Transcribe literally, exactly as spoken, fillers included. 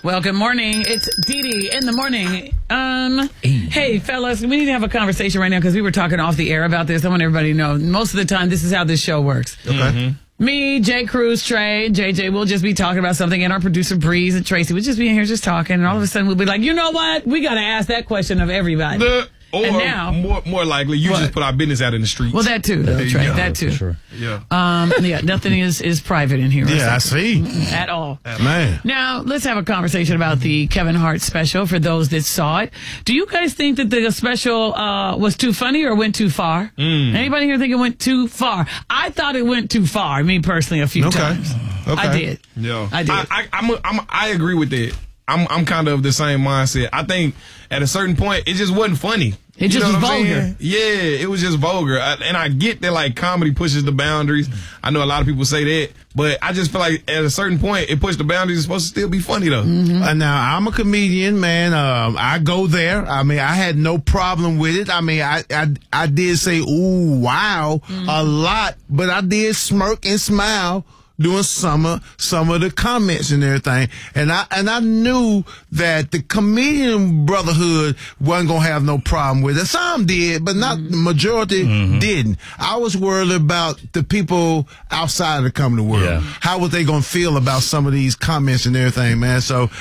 Well, good morning. It's Dee Dee in the morning. Um, hey, fellas, we need to have a conversation right now because we were talking off the air about this. I want everybody to know most of the time this is how this show works. Okay. Mm-hmm. Me, Jay Cruz, Trey, J J, we'll just be talking about something, and our producer Breeze and Tracy would just be in here just talking, and all of a sudden we'll be like, you know what? We got to ask that question of everybody. The, or and now, more, more likely, you what? just put our business out in the streets. Well, that too, though, Trey. Yeah, that too. Sure. Yeah. Um, yeah, nothing is, is private in here. Yeah, I see. At all. Man. Now, let's have a conversation about the Kevin Hart special for those that saw it. Do you guys think that the special uh, was too funny or went too far? Mm. Anybody here think it went too far? I thought it went too far, me personally, a few Okay. times. Okay. I did. Yeah. I did. I, I, I'm, a, I'm, a, I agree with that. I'm, I'm kind of of the same mindset. I think at a certain point, it just wasn't funny. It just You know was what I'm vulgar. saying? Yeah, it was just vulgar. I, and I get that, like, comedy pushes the boundaries. I know a lot of people say that. But I just feel like at a certain point, it pushed the boundaries. It's supposed to still be funny, though. Mm-hmm. Uh, now, I'm a comedian, man. Um, I go there. I mean, I had no problem with it. I mean, I I, I did say, ooh, wow, Mm-hmm. a lot. But I did smirk and smile doing some of some of the comments and everything, and I and I knew that the comedian brotherhood wasn't gonna have no problem with it. Some did, but not the majority Mm-hmm. didn't. I was worried about the people outside of the comedy world. Yeah. How was they gonna feel about some of these comments and everything, man? So